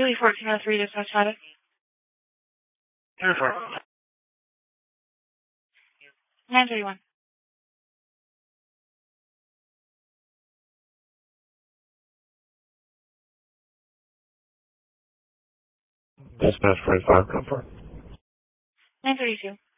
Charlie 1403, dispatch status. Here for 931. dispatch 45, confirm. 932.